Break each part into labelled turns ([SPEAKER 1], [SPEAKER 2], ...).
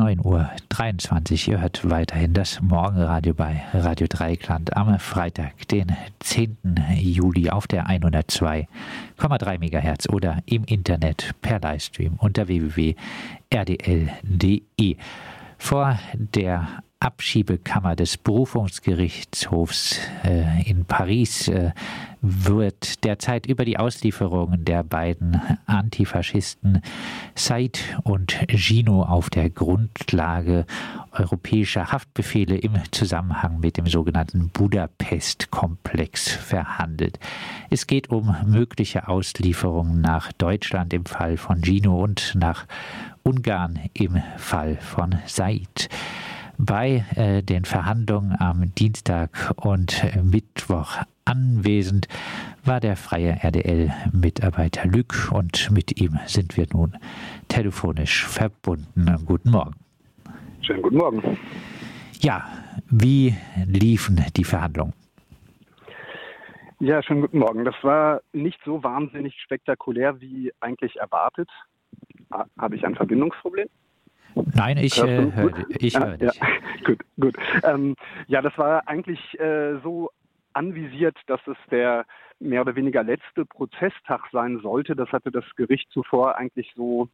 [SPEAKER 1] 9:23 Uhr. Ihr hört weiterhin das Morgenradio bei Radio Dreieckland am Freitag, den 10. Juli auf der 102,3 MHz oder im Internet per Livestream unter www.rdl.de. Vor der Abschiebekammer des Berufungsgerichtshofs in Paris wird derzeit über die Auslieferung der beiden Antifaschisten Said und Gino auf der Grundlage europäischer Haftbefehle im Zusammenhang mit dem sogenannten Budapest-Komplex verhandelt. Es geht um mögliche Auslieferungen nach Deutschland im Fall von Gino und nach Ungarn im Fall von Said. Bei den Verhandlungen am Dienstag und Mittwoch anwesend war der freie RDL-Mitarbeiter Lück und mit ihm sind wir nun telefonisch verbunden. Guten Morgen.
[SPEAKER 2] Schönen guten Morgen.
[SPEAKER 1] Ja, wie liefen die Verhandlungen?
[SPEAKER 2] Ja, schönen guten Morgen. Das war nicht so wahnsinnig spektakulär wie eigentlich erwartet. Habe ich ein Verbindungsproblem?
[SPEAKER 1] Nein, ich höre dich.
[SPEAKER 2] Ja, gut. Das war eigentlich so anvisiert, dass es der mehr oder weniger letzte Prozesstag sein sollte. Das hatte das Gericht zuvor eigentlich so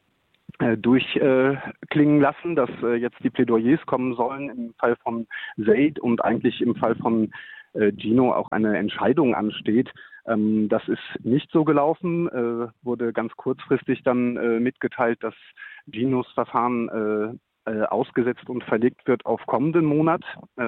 [SPEAKER 2] durchklingen lassen, dass jetzt die Plädoyers kommen sollen im Fall von Said und eigentlich im Fall von Gino auch eine Entscheidung ansteht. Das ist nicht so gelaufen, wurde ganz kurzfristig dann mitgeteilt, dass Ginos Verfahren ausgesetzt und verlegt wird auf kommenden Monat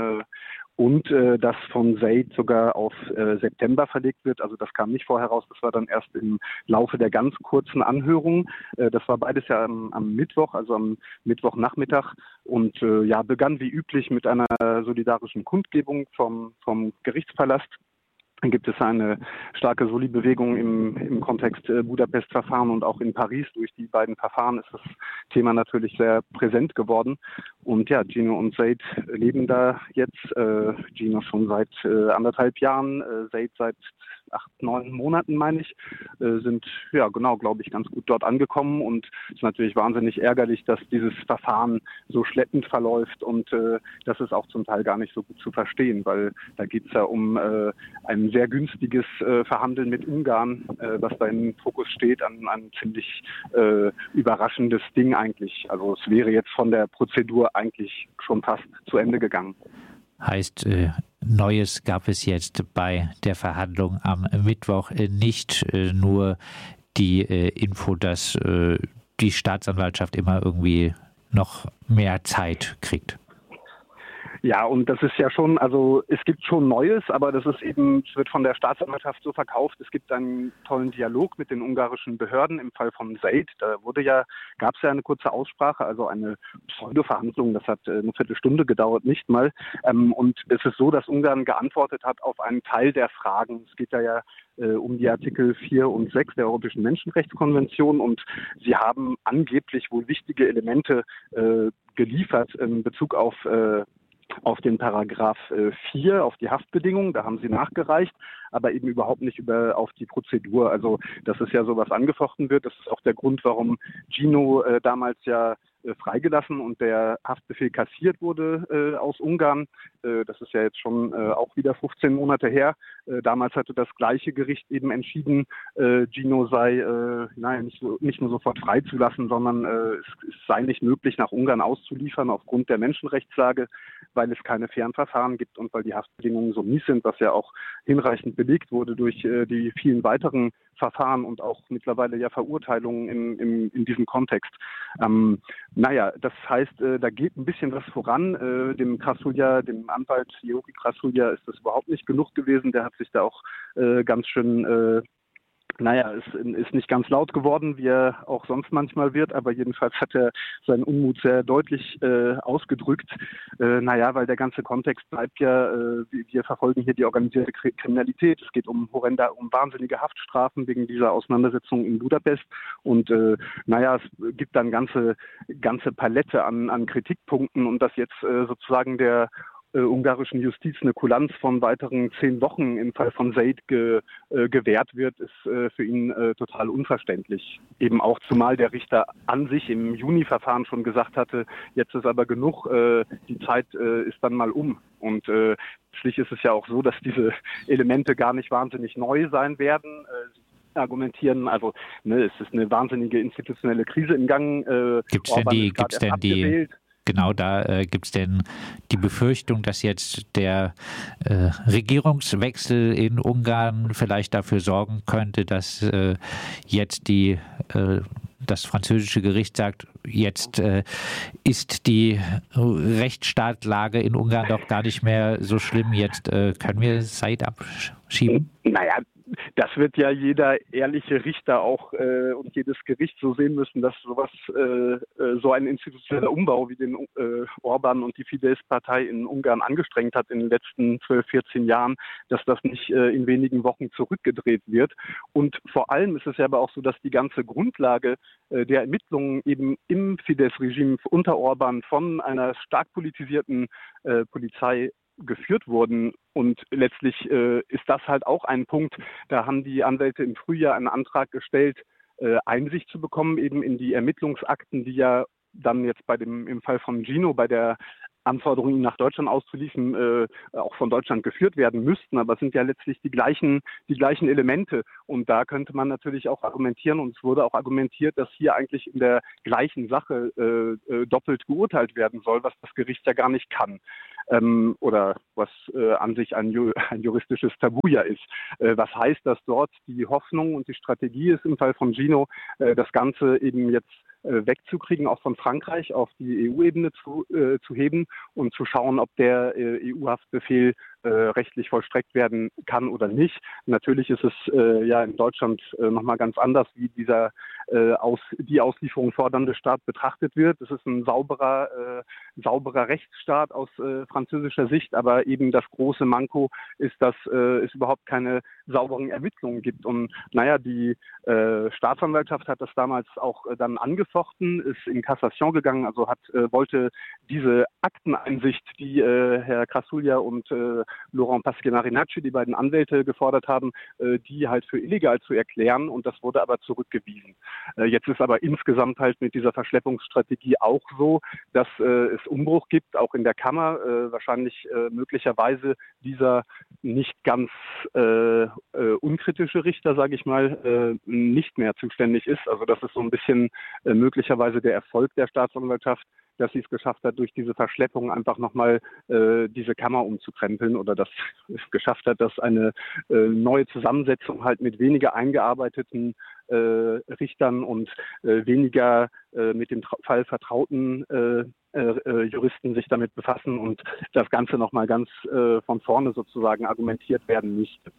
[SPEAKER 2] und das von Said sogar auf September verlegt wird. Also das kam nicht vorher raus, das war dann erst im Laufe der ganz kurzen Anhörung. Das war beides ja am Mittwoch, also am Mittwochnachmittag und begann wie üblich mit einer solidarischen Kundgebung vom Gerichtspalast. Dann gibt es eine starke Soli-Bewegung im Kontext Budapest-Verfahren und auch in Paris. Durch die beiden Verfahren ist das Thema natürlich sehr präsent geworden. Und ja, Gino und Said leben da jetzt. Gino schon seit 1,5 Jahren, Said seit 8, 9 Monaten, meine ich, sind, glaube ich, ganz gut dort angekommen. Und es ist natürlich wahnsinnig ärgerlich, dass dieses Verfahren so schleppend verläuft und das ist auch zum Teil gar nicht so gut zu verstehen, weil da geht es ja um ein sehr günstiges Verhandeln mit Ungarn, was da im Fokus steht, an ein ziemlich überraschendes Ding eigentlich. Also es wäre jetzt von der Prozedur eigentlich schon fast zu Ende gegangen.
[SPEAKER 1] Heißt, Neues gab es jetzt bei der Verhandlung am Mittwoch nicht, nur die Info, dass die Staatsanwaltschaft immer irgendwie noch mehr Zeit kriegt.
[SPEAKER 2] Ja, und das ist ja schon, also es gibt schon Neues, aber es wird von der Staatsanwaltschaft so verkauft, es gibt einen tollen Dialog mit den ungarischen Behörden im Fall von Said. Da gab es ja eine kurze Aussprache, also eine Pseudo-Verhandlung, das hat eine Viertelstunde gedauert, nicht mal. Und es ist so, dass Ungarn geantwortet hat auf einen Teil der Fragen. Es geht ja um die Artikel 4 und 6 der Europäischen Menschenrechtskonvention und sie haben angeblich wohl wichtige Elemente geliefert in Bezug auf den Paragraph 4, auf die Haftbedingungen, da haben sie nachgereicht, aber eben überhaupt nicht auf die Prozedur. Also, dass es ja sowas angefochten wird, das ist auch der Grund, warum Gino damals ja freigelassen und der Haftbefehl kassiert wurde aus Ungarn. Das ist ja jetzt schon auch wieder 15 Monate her. Damals hatte das gleiche Gericht eben entschieden, Gino sei nicht nur sofort freizulassen, sondern es sei nicht möglich, nach Ungarn auszuliefern aufgrund der Menschenrechtslage, weil es keine fairen Verfahren gibt und weil die Haftbedingungen so mies sind, was ja auch hinreichend belegt wurde durch die vielen weiteren Verfahren und auch mittlerweile ja Verurteilungen in diesem Kontext. Das heißt, da geht ein bisschen was voran. Dem Krassulja, dem Anwalt Georgi Krassulja, ist das überhaupt nicht genug gewesen. Der hat sich da auch ganz schön ist nicht ganz laut geworden, wie er auch sonst manchmal wird, aber jedenfalls hat er seinen Unmut sehr deutlich ausgedrückt. Weil der ganze Kontext bleibt ja, wir verfolgen hier die organisierte Kriminalität. Es geht um wahnsinnige Haftstrafen wegen dieser Auseinandersetzung in Budapest und es gibt dann ganze Palette an Kritikpunkten und dass jetzt sozusagen der ungarischen Justiz eine Kulanz von weiteren 10 Wochen im Fall von Said gewährt wird, ist für ihn total unverständlich. Eben auch zumal der Richter an sich im Juni-Verfahren schon gesagt hatte, jetzt ist aber genug, die Zeit ist dann mal um. Und schließlich ist es ja auch so, dass diese Elemente gar nicht wahnsinnig neu sein werden. Argumentieren, also es ist eine wahnsinnige institutionelle Krise im Gang.
[SPEAKER 1] Gibt's denn die Genau, da gibt es denn die Befürchtung, dass jetzt der Regierungswechsel in Ungarn vielleicht dafür sorgen könnte, dass jetzt das französische Gericht sagt, jetzt ist die Rechtsstaatlage in Ungarn doch gar nicht mehr so schlimm, jetzt können wir Said abschieben?
[SPEAKER 2] Naja, das wird ja jeder ehrliche Richter auch und jedes Gericht so sehen müssen, dass sowas, so ein institutioneller Umbau, wie den Orban und die Fidesz-Partei in Ungarn angestrengt hat in den letzten 12, 14 Jahren, dass das nicht in wenigen Wochen zurückgedreht wird. Und vor allem ist es ja aber auch so, dass die ganze Grundlage der Ermittlungen eben im Fidesz-Regime unter Orban von einer stark politisierten Polizei geführt wurden. Und letztlich ist das halt auch ein Punkt, da haben die Anwälte im Frühjahr einen Antrag gestellt, Einsicht zu bekommen, eben in die Ermittlungsakten, die ja dann jetzt im Fall von Gino, bei der Anforderung, ihn nach Deutschland auszuliefern, auch von Deutschland geführt werden müssten. Aber es sind ja letztlich die gleichen Elemente. Und da könnte man natürlich auch argumentieren, und es wurde auch argumentiert, dass hier eigentlich in der gleichen Sache doppelt geurteilt werden soll, was das Gericht ja gar nicht kann. Oder was an sich ein juristisches Tabu ja ist. Was heißt, dass dort die Hoffnung und die Strategie ist im Fall von Gino, das Ganze eben jetzt wegzukriegen, auch von Frankreich auf die EU-Ebene zu heben und zu schauen, ob der EU-Haftbefehl rechtlich vollstreckt werden kann oder nicht. Natürlich ist es ja in Deutschland nochmal ganz anders, wie die Auslieferung fordernde Staat betrachtet wird. Es ist ein sauberer Rechtsstaat aus französischer Sicht, aber eben das große Manko ist, dass es überhaupt keine sauberen Ermittlungen gibt. Und die Staatsanwaltschaft hat das damals auch dann angefochten, ist in Kassation gegangen, also wollte diese Akteneinsicht, die Herr Krassulja und Laurent Pasquet-Marinacci, die beiden Anwälte, gefordert haben, die halt für illegal zu erklären, und das wurde aber zurückgewiesen. Jetzt ist aber insgesamt halt mit dieser Verschleppungsstrategie auch so, dass es Umbruch gibt, auch in der Kammer, wahrscheinlich möglicherweise dieser nicht ganz unkritische Richter, sage ich mal, nicht mehr zuständig ist. Also das ist so ein bisschen möglicherweise der Erfolg der Staatsanwaltschaft, dass sie es geschafft hat, durch diese Verschleppung einfach nochmal diese Kammer umzukrempeln, oder dass es geschafft hat, dass eine neue Zusammensetzung halt mit weniger eingearbeiteten Richtern und weniger mit dem Fall vertrauten Juristen sich damit befassen und das Ganze nochmal ganz von vorne sozusagen argumentiert werden müsste.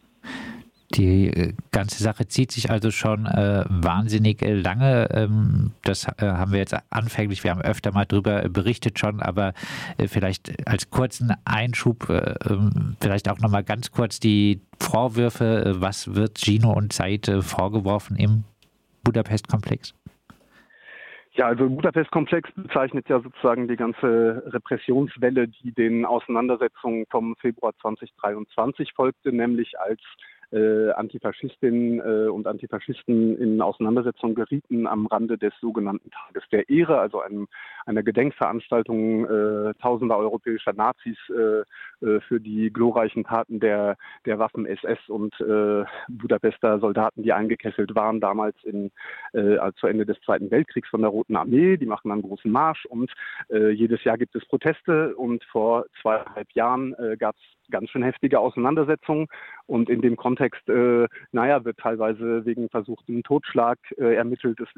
[SPEAKER 1] Die ganze Sache zieht sich also schon wahnsinnig lange. Das haben wir jetzt anfänglich, wir haben öfter mal drüber berichtet schon, aber vielleicht als kurzen Einschub, vielleicht auch nochmal ganz kurz die Vorwürfe. Was wird Gino und Said vorgeworfen im Budapest-Komplex?
[SPEAKER 2] Ja, also Budapest-Komplex bezeichnet ja sozusagen die ganze Repressionswelle, die den Auseinandersetzungen vom Februar 2023 folgte, nämlich als Antifaschistinnen und Antifaschisten in Auseinandersetzung gerieten am Rande des sogenannten Tages der Ehre, also einer Gedenkveranstaltung tausender europäischer Nazis für die glorreichen Taten der Waffen-SS und Budapester Soldaten, die eingekesselt waren, damals zu Ende des Zweiten Weltkriegs von der Roten Armee. Die machen einen großen Marsch und jedes Jahr gibt es Proteste, und vor 2,5 Jahren gab es ganz schön heftige Auseinandersetzungen, und in dem Kontext, wird teilweise wegen versuchtem Totschlag ermittelt. Es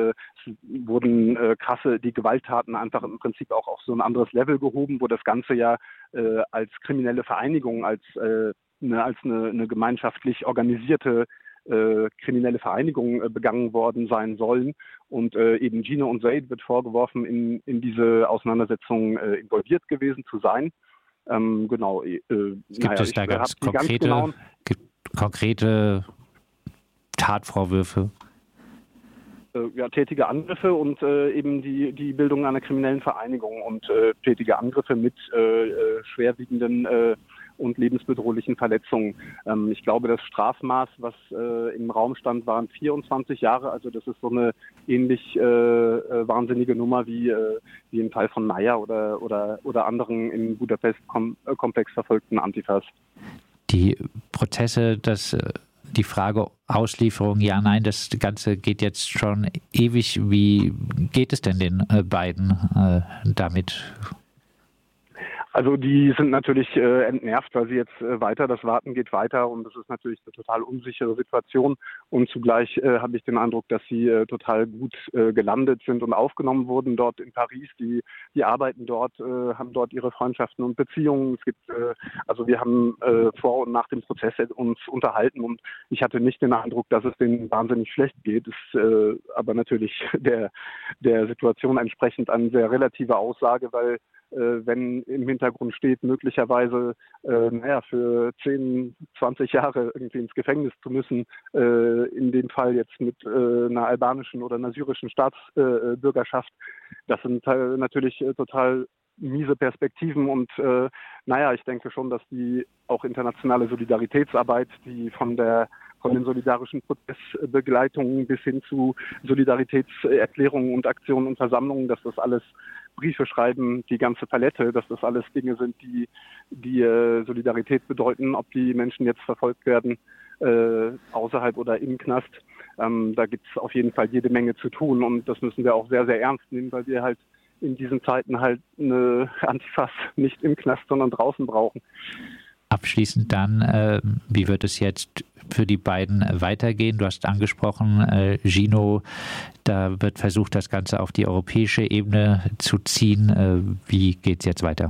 [SPEAKER 2] wurden die Gewalttaten einfach im Prinzip auch auf so ein anderes Level gehoben, wo das Ganze ja als kriminelle Vereinigung, als eine gemeinschaftlich organisierte kriminelle Vereinigung begangen worden sein sollen. Und eben Gino und Said wird vorgeworfen, in diese Auseinandersetzung involviert gewesen zu sein. Genau.
[SPEAKER 1] Gibt es da ganz konkrete Tatvorwürfe?
[SPEAKER 2] tätige Angriffe und eben die Bildung einer kriminellen Vereinigung und tätige Angriffe mit schwerwiegenden und lebensbedrohlichen Verletzungen. Ich glaube, das Strafmaß, was im Raum stand, waren 24 Jahre. Also das ist so eine ähnlich wahnsinnige Nummer wie im Fall von Naya oder anderen im Budapest-Komplex verfolgten Antifas.
[SPEAKER 1] Die Prozesse, die Frage Auslieferung, ja, nein, das Ganze geht jetzt schon ewig. Wie geht es denn den beiden damit?
[SPEAKER 2] Also die sind natürlich entnervt, weil sie jetzt das Warten geht weiter und das ist natürlich eine total unsichere Situation und zugleich habe ich den Eindruck, dass sie total gut gelandet sind und aufgenommen wurden dort in Paris. Die arbeiten dort, haben dort ihre Freundschaften und Beziehungen. Es gibt, also wir haben vor und nach dem Prozess uns unterhalten und ich hatte nicht den Eindruck, dass es denen wahnsinnig schlecht geht. Es ist aber natürlich der Situation entsprechend eine sehr relative Aussage, weil wenn im Hintergrund steht, möglicherweise für 10, 20 Jahre irgendwie ins Gefängnis zu müssen, in dem Fall jetzt mit einer albanischen oder einer syrischen Staatsbürgerschaft. Das sind natürlich total miese Perspektiven und ich denke schon, dass die auch internationale Solidaritätsarbeit, die von den solidarischen Prozessbegleitungen bis hin zu Solidaritätserklärungen und Aktionen und Versammlungen, dass das alles Briefe schreiben, die ganze Palette, dass das alles Dinge sind, die Solidarität bedeuten, ob die Menschen jetzt verfolgt werden, außerhalb oder im Knast. Da gibt es auf jeden Fall jede Menge zu tun und das müssen wir auch sehr, sehr ernst nehmen, weil wir halt in diesen Zeiten halt eine Antifas nicht im Knast, sondern draußen brauchen.
[SPEAKER 1] Abschließend dann, wie wird es jetzt für die beiden weitergehen? Du hast angesprochen, Gino, da wird versucht, das Ganze auf die europäische Ebene zu ziehen. Wie geht es jetzt weiter?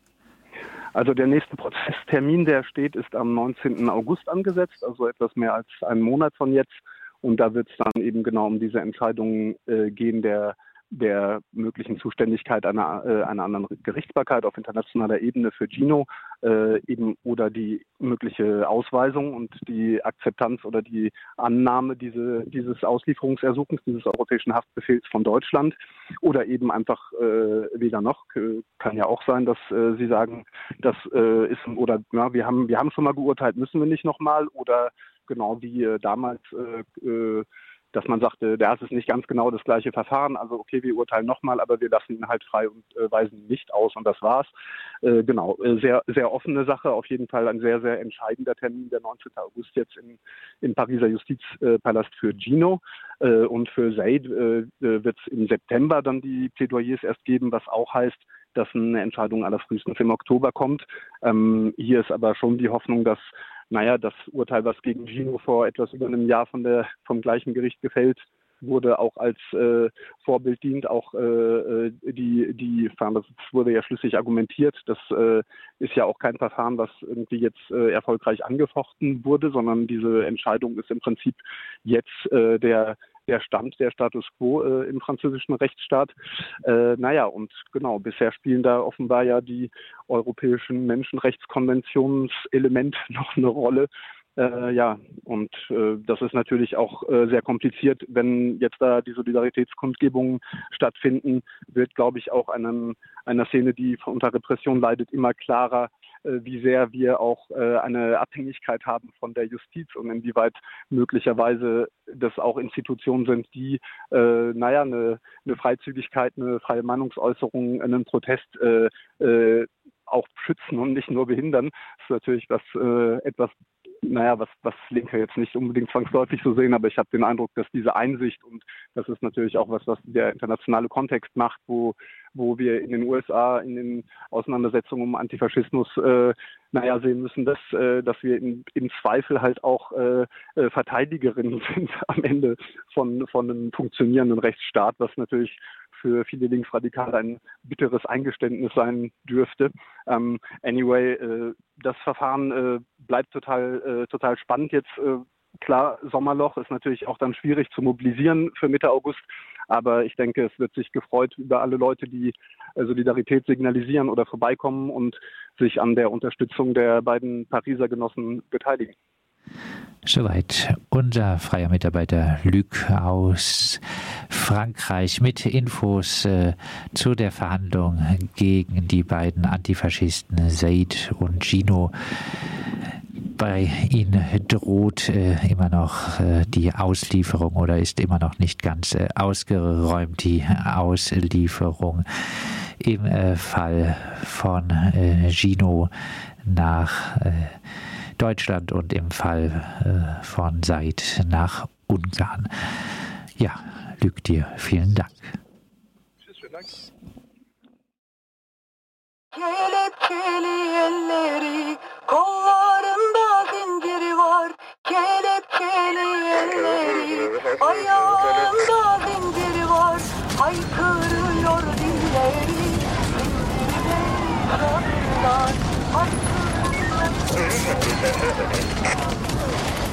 [SPEAKER 2] Also der nächste Prozesstermin, der steht, ist am 19. August angesetzt, also etwas mehr als einen Monat von jetzt. Und da wird es dann eben genau um diese Entscheidungen gehen, der möglichen Zuständigkeit einer anderen Gerichtsbarkeit auf internationaler Ebene für Gino eben oder die mögliche Ausweisung und die Akzeptanz oder die Annahme dieses Auslieferungsersuchens, dieses europäischen Haftbefehls von Deutschland oder eben einfach weder noch. Kann ja auch sein, dass Sie sagen, das ist oder ja, wir haben schon mal geurteilt, müssen wir nicht nochmal oder genau wie damals dass man sagte, das ist nicht ganz genau das gleiche Verfahren, also okay, wir urteilen nochmal, aber wir lassen ihn halt frei und weisen ihn nicht aus und das war's. Sehr, sehr offene Sache, auf jeden Fall ein sehr, sehr entscheidender Termin, der 19. August jetzt im Pariser Justizpalast für Gino und für Said wird es im September dann die Plädoyers erst geben, was auch heißt, dass eine Entscheidung allerfrühestens im Oktober kommt. Hier ist aber schon die Hoffnung, dass das Urteil, was gegen Gino vor etwas über einem Jahr vom gleichen Gericht gefällt wurde, auch als Vorbild dient. Auch das wurde ja schlüssig argumentiert. Das ist ja auch kein Verfahren, was irgendwie jetzt erfolgreich angefochten wurde, sondern diese Entscheidung ist im Prinzip jetzt der Status quo im französischen Rechtsstaat. Und genau, bisher spielen da offenbar ja die europäischen Menschenrechtskonventionselemente noch eine Rolle. Das ist natürlich auch sehr kompliziert. Wenn jetzt da die Solidaritätskundgebungen stattfinden, wird, glaube ich, auch einer Szene, die unter Repression leidet, immer klarer, wie sehr wir auch eine Abhängigkeit haben von der Justiz und inwieweit möglicherweise das auch Institutionen sind, die eine Freizügigkeit, eine freie Meinungsäußerung, einen Protest auch schützen und nicht nur behindern. Das ist natürlich was Linke jetzt nicht unbedingt zwangsläufig so sehen, aber ich habe den Eindruck, dass diese Einsicht und das ist natürlich auch was der internationale Kontext macht, wo wir in den USA in den Auseinandersetzungen um Antifaschismus sehen müssen, dass wir im Zweifel halt auch Verteidigerinnen sind am Ende von einem funktionierenden Rechtsstaat, was natürlich für viele Linksradikale ein bitteres Eingeständnis sein dürfte. Das Verfahren bleibt total spannend jetzt. Klar, Sommerloch ist natürlich auch dann schwierig zu mobilisieren für Mitte August, aber ich denke, es wird sich gefreut über alle Leute, die Solidarität signalisieren oder vorbeikommen und sich an der Unterstützung der beiden Pariser Genossen beteiligen.
[SPEAKER 1] Soweit unser freier Mitarbeiter Luc aus Frankreich mit Infos zu der Verhandlung gegen die beiden Antifaschisten Said und Gino. Bei ihnen droht immer noch die Auslieferung oder ist immer noch nicht ganz ausgeräumt die Auslieferung im Fall von Gino nach Deutschland und im Fall von Said nach Ungarn. Ja, Luc, dir vielen Dank.
[SPEAKER 3] Tschüss, vielen Dank.
[SPEAKER 4] Kelepçeli elleri, kollarında zinciri var. Kelepçeli elleri, ayağında zinciri var. Haykırıyor dilleri, zincirleri kırarlar. Haykırıyor dilleri.